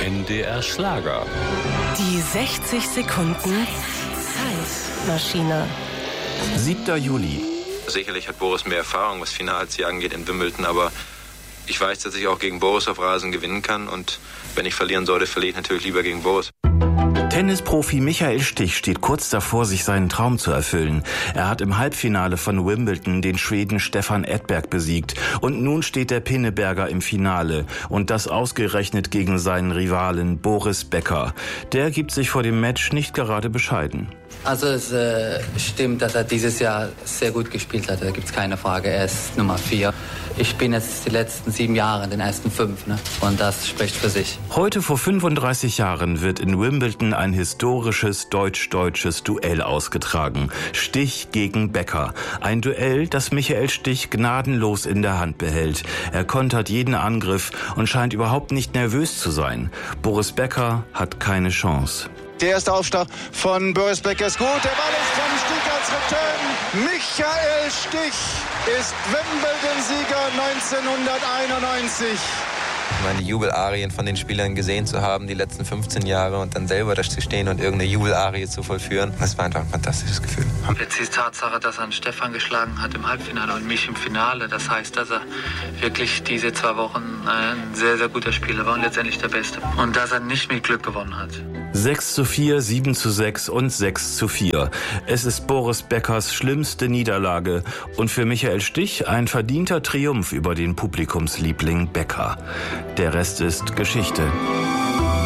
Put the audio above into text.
NDR Schlager. Die 60 Sekunden Zeitmaschine. 7. Juli. Sicherlich hat Boris mehr Erfahrung, was Finalziel angeht in Wimbledon, aber ich weiß, dass ich auch gegen Boris auf Rasen gewinnen kann und wenn ich verlieren sollte, verliere ich natürlich lieber gegen Boris. Tennisprofi Michael Stich steht kurz davor, sich seinen Traum zu erfüllen. Er hat im Halbfinale von Wimbledon den Schweden Stefan Edberg besiegt. Und nun steht der Pinneberger im Finale. Und das ausgerechnet gegen seinen Rivalen Boris Becker. Der gibt sich vor dem Match nicht gerade bescheiden. Also es stimmt, dass er dieses Jahr sehr gut gespielt hat, da gibt es keine Frage. Er ist Nummer 4. Ich bin jetzt die letzten 7 Jahre in den ersten 5, ne? Und das spricht für sich. Heute vor 35 Jahren wird in Wimbledon ein historisches deutsch-deutsches Duell ausgetragen. Stich gegen Becker. Ein Duell, das Michael Stich gnadenlos in der Hand behält. Er kontert jeden Angriff und scheint überhaupt nicht nervös zu sein. Boris Becker hat keine Chance. Der erste Aufschlag von Boris Becker ist gut. Der Ball ist von Stich als Return. Michael Stich ist Wimbledon-Sieger 1991. Meine Jubelarien von den Spielern gesehen zu haben, die letzten 15 Jahre und dann selber da zu stehen und irgendeine Jubelarie zu vollführen, das war einfach ein fantastisches Gefühl. Jetzt die Tatsache, dass er einen Stefan geschlagen hat im Halbfinale und mich im Finale, das heißt, dass er wirklich diese 2 Wochen ein sehr, sehr guter Spieler war und letztendlich der Beste. Und dass er nicht mit Glück gewonnen hat. 6:4, 7:6 und 6:4. Es ist Boris Beckers schlimmste Niederlage und für Michael Stich ein verdienter Triumph über den Publikumsliebling Becker. Der Rest ist Geschichte.